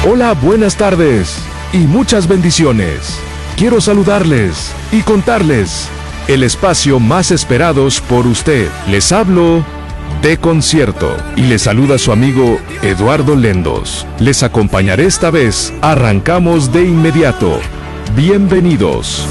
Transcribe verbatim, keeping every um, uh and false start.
Hola, buenas tardes y muchas bendiciones. Quiero saludarles y contarles el espacio más esperados por usted. Les hablo de concierto y les saluda su amigo Eduardo Lendos. Les acompañaré esta vez. Arrancamos de inmediato. Bienvenidos.